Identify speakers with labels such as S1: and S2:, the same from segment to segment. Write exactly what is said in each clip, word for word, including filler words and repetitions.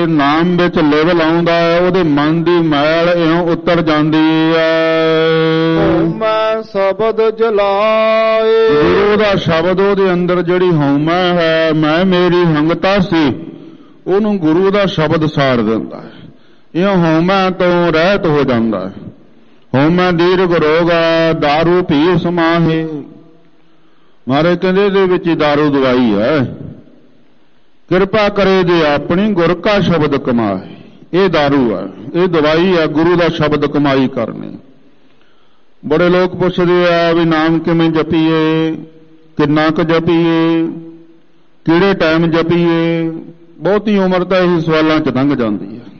S1: ਨਾਮ ਵਿੱਚ ਲੈਵਲ ਆਉਂਦਾ ਹੈ, ਉਹਦੇ ਮਨ ਦੀ ਮੈਲ ਇਉਂ ਉਤਰ ਜਾਂਦੀ ਹੈ।
S2: ਮੈਂ ਸ਼ਬਦ ਜਲਾਏ,
S1: ਗੁਰੂ ਦਾ ਸ਼ਬਦ ਉਹਦੇ ਅੰਦਰ ਜਿਹੜੀ ਹਉਮੈ ਹੈ, ਮੈਂ ਮੇਰੀ ਹੰਗਤਾ ਸੀ, ਉਹਨੂੰ ਗੁਰੂ ਦਾ ਸ਼ਬਦ ਸਾੜ ਦਿੰਦਾ ਹੈ। ਇਉਂ ਹਉਮੈ ਤੋਂ ਰਹਿਤ ਹੋ ਜਾਂਦਾ ਹੈ। ਹਉਮੈ ਦੀਰਘ ਰੋਗਾ ਦਾਰੂ ਪੀ ਸਮਾਹੇ। ਮਹਾਰਾਜ ਕਹਿੰਦੇ ਇਹਦੇ ਵਿੱਚ ਹੀ ਦਾਰੂ ਦਵਾਈ ਹੈ। ਕਿਰਪਾ ਕਰੇ ਜੇ ਆਪਣੀ ਗੁਰ ਕਾ ਸ਼ਬਦ ਕਮਾਏ। ਇਹ ਦਾਰੂ ਹੈ, ਇਹ ਦਵਾਈ ਹੈ, ਗੁਰੂ ਦਾ ਸ਼ਬਦ ਕਮਾਈ ਕਰਨੀ। ਬੜੇ ਲੋਕ ਪੁੱਛਦੇ ਆ ਵੀ ਨਾਮ ਕਿਵੇਂ ਜਪੀਏ, ਕਿੰਨਾ ਕੁ ਜਪੀਏ, ਕਿਹੜੇ ਟਾਈਮ ਜਪੀਏ। ਬਹੁਤੀ ਉਮਰ ਤਾਂ ਇਹ ਸਵਾਲਾਂ 'ਚ ਲੰਘ ਜਾਂਦੀ ਹੈ।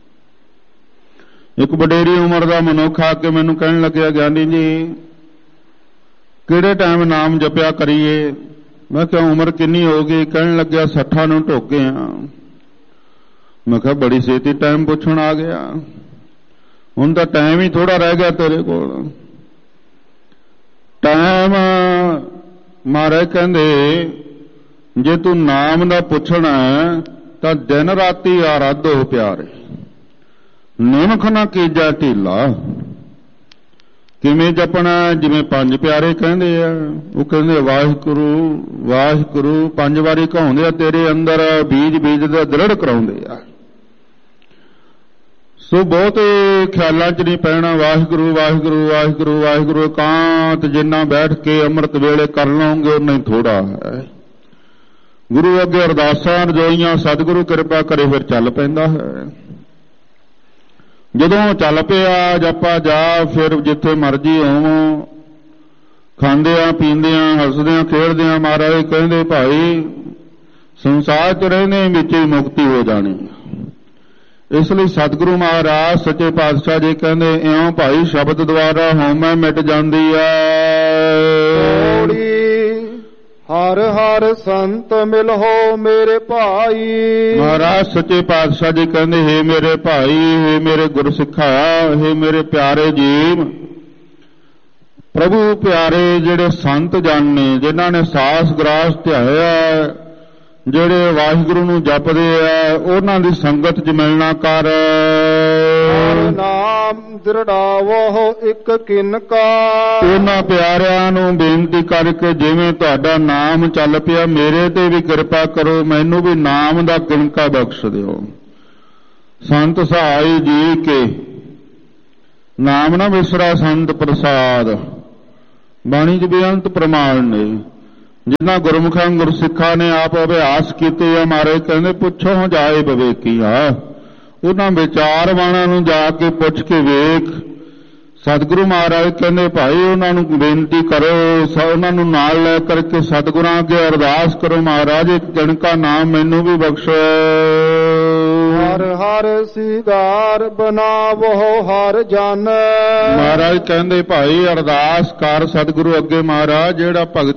S1: ਇੱਕ ਵਡੇਰੀ ਉਮਰ ਦਾ ਮਨੁੱਖ ਆ ਕੇ ਮੈਨੂੰ ਕਹਿਣ ਲੱਗਿਆ, ਗਿਆਨੀ ਜੀ ਕਿਹੜੇ ਟਾਈਮ ਨਾਮ ਜਪਿਆ ਕਰੀਏ। ਮੈਂ ਕਿਹਾ ਉਮਰ ਕਿੰਨੀ ਹੋ ਗਈ? ਕਹਿਣ ਲੱਗਿਆ ਸੱਠਾਂ ਨੂੰ ਢੋਕੇ ਆ। ਮੈਂ ਕਿਹਾ ਬੜੀ ਛੇਤੀ ਟਾਈਮ ਪੁੱਛਣ ਆ ਗਿਆ, ਹੁਣ ਤਾਂ ਟਾਈਮ ਹੀ ਥੋੜਾ ਰਹਿ ਗਿਆ ਤੇਰੇ ਕੋਲ। ਟਾਈਮ ਮਹਾਰਾਜ ਕਹਿੰਦੇ ਜੇ ਤੂੰ ਨਾਮ ਦਾ ਪੁੱਛਣਾ ਤਾਂ ਦਿਨ ਰਾਤੀ ਆਰਾਧੋ ਪਿਆਰੇ, ਨਿਮਖ ਨਾ ਕੀਜਾ ਢੀਲਾ। ਕਿਵੇਂ ਜਪਣਾ? ਜਿਵੇਂ ਪੰਜ ਪਿਆਰੇ ਕਹਿੰਦੇ ਆ। ਉਹ ਕਹਿੰਦੇ ਵਾਹਿਗੁਰੂ ਵਾਹਿਗੁਰੂ ਪੰਜ ਵਾਰੀ ਕਹਾਉਂਦੇ ਆ, ਤੇਰੇ ਅੰਦਰ ਬੀਜ ਬੀਜ ਦਾ ਦ੍ਰਿੜ ਕਰਾਉਂਦੇ ਆ। ਸੋ ਬਹੁਤੇ ਖਿਆਲਾਂ 'ਚ ਨਹੀਂ ਪੈਣਾ। ਵਾਹਿਗੁਰੂ ਵਾਹਿਗੁਰੂ ਵਾਹਿਗੁਰੂ ਵਾਹਿਗੁਰੂ ਇਕਾਂਤ ਜਿੰਨਾ ਬੈਠ ਕੇ ਅੰਮ੍ਰਿਤ ਵੇਲੇ ਕਰ ਲਓਗੇ ਉਨਾ ਹੀ ਥੋੜਾ ਹੈ। ਗੁਰੂ ਅੱਗੇ ਅਰਦਾਸਾਂ ਰਜੋਈਆਂ, ਸਤਿਗੁਰੂ ਕਿਰਪਾ ਕਰੇ, ਫਿਰ ਚੱਲ ਪੈਂਦਾ ਹੈ। ਜਦੋਂ ਚੱਲ ਪਿਆ ਜਪਾ ਜਾ, ਫਿਰ ਜਿੱਥੇ ਮਰਜੀ ਹੋਵੋ, ਖਾਂਦਿਆਂ ਪੀਂਦਿਆਂ ਹੱਸਦਿਆਂ ਖੇਡਦਿਆਂ। ਮਹਾਰਾਜ ਕਹਿੰਦੇ ਭਾਈ ਸੰਸਾਰ 'ਚ ਰਹਿੰਦੇ ਵਿੱਚ ਹੀ ਮੁਕਤੀ ਹੋ ਜਾਣੀ। ਇਸ ਲਈ ਸਤਿਗੁਰੂ ਮਹਾਰਾਜ ਸੱਚੇ ਪਾਤਸ਼ਾਹ ਜੀ ਕਹਿੰਦੇ ਇਉਂ ਭਾਈ ਸ਼ਬਦ ਦੁਆਰਾ ਹਉਮੈ ਮਿਟ ਜਾਂਦੀ ਹੈ।
S2: ਹਰ ਹਰ ਸੰਤ ਮਿਲੋ ਮੇਰੇ ਭਾਈ।
S1: ਮਹਾਰਾਜ ਸੱਚੇ ਪਾਤਸ਼ਾਹ ਜੀ ਕਹਿੰਦੇ ਹੇ ਮੇਰੇ ਭਾਈ, ਹੇ ਮੇਰੇ ਗੁਰਸਿੱਖਾ, ਹੇ ਮੇਰੇ ਪਿਆਰੇ ਜੀਵ, ਪ੍ਰਭੂ ਪਿਆਰੇ ਜਿਹੜੇ ਸੰਤ ਜਨ ਨੇ, ਜਿਨ੍ਹਾਂ ਨੇ ਸਾਸ ਗ੍ਰਾਸ ਧਿਆਇਆ, ਜਿਹੜੇ ਵਾਹਿਗੁਰੂ ਨੂੰ ਜਪਦੇ ਆ, ਉਹਨਾਂ ਦੀ ਸੰਗਤ 'ਚ ਮਿਲਣਾ ਕਰ।
S2: ਨਾਮ ਦ੍ਰਿੜਾਵੋ ਇੱਕ ਕਿਨਕਾ।
S1: ਉਹਨਾਂ ਪਿਆਰਿਆਂ ਨੂੰ ਬੇਨਤੀ ਕਰਕੇ ਜਿਵੇਂ ਤੁਹਾਡਾ ਨਾਮ ਚੱਲ ਪਿਆ, ਮੇਰੇ ਤੇ ਵੀ ਕਿਰਪਾ ਕਰੋ, ਮੈਨੂੰ ਵੀ ਨਾਮ ਦਾ ਕਿਨਕਾ ਬਖਸ਼ ਦਿਓ। ਸੰਤ ਸਹਾਈ ਜੀ ਕੇ ਨਾਮ ਨਾ ਵਿਸਰਾ ਸੰਤ ਪ੍ਰਸਾਦ। ਬਾਣੀ 'ਚ ਬੇਅੰਤ ਪ੍ਰਮਾਣ ਨੇ, ਜਿਨ੍ਹਾਂ ਗੁਰਮੁਖਾਂ ਗੁਰਸਿੱਖਾਂ ਨੇ ਆਪ ਅਭਿਆਸ ਕੀਤੇ ਆ। ਮਹਾਰਾਜ ਕਹਿੰਦੇ ਪੁੱਛੋ ਜਾਏ ਵਿਵੇਕੀਆ। ਉਹਨਾਂ ਵਿਚਾਰਵਾਨਾਂ ਨੂੰ ਜਾ ਕੇ ਪੁੱਛ ਕੇ ਵੇਖ। ਸਤਿਗੁਰੂ ਮਹਾਰਾਜ ਕਹਿੰਦੇ ਭਾਈ ਉਹਨਾਂ ਨੂੰ ਬੇਨਤੀ ਕਰੋ, ਉਹਨਾਂ ਨੂੰ ਨਾਲ ਲੈ ਕਰਕੇ ਸਤਿਗੁਰਾਂ ਅੱਗੇ ਅਰਦਾਸ ਕਰੋ, ਮਹਾਰਾਜ ਇੱਕ ਕਿਣਕਾ ਨਾਮ ਮੈਨੂੰ ਵੀ ਬਖਸ਼ੋ।
S2: ਹਰ ਹਰ ਸਿਗਾਰ ਬਨਾਵੋ ਹਰ ਜਨ।
S1: ਮਹਾਰਾਜ ਕਹਿੰਦੇ ਭਾਈ ਅਰਦਾਸ ਕਰ ਸਤਿਗੁਰੂ ਅੱਗੇ, ਮਹਾਰਾਜ ਜਿਹੜਾ ਭਗਤ